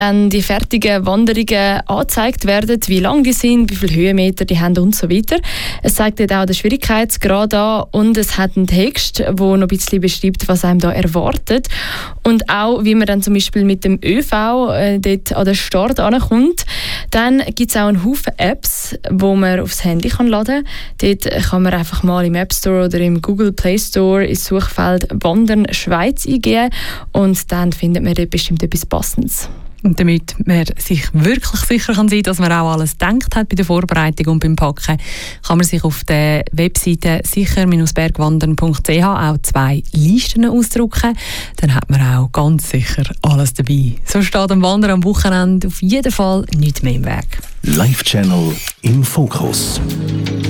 dann die fertigen Wanderungen angezeigt werden, wie lang die sind, wie viele Höhenmeter die haben und so weiter. Es zeigt dort auch den Schwierigkeitsgrad an und es hat einen Text, der noch ein bisschen beschreibt, was einem da erwartet. Und auch, wie man dann zum Beispiel mit dem ÖV dort an den Start ankommt. Dann gibt es auch einen Haufen Apps, die man aufs Handy laden kann. Dort kann man einfach mal im App Store oder im Google Play Store ins Suchfeld «Wandern Schweiz» eingeben und dann findet man dort bestimmt etwas Passendes. Und damit man sich wirklich sicher kann sein, dass man auch alles gedacht hat bei der Vorbereitung und beim Packen, kann man sich auf der Webseite sicher-bergwandern.ch auch 2 Listen ausdrucken. Dann hat man auch ganz sicher alles dabei. So steht am Wandern am Wochenende auf jeden Fall nichts mehr im Weg. Live Channel im Fokus.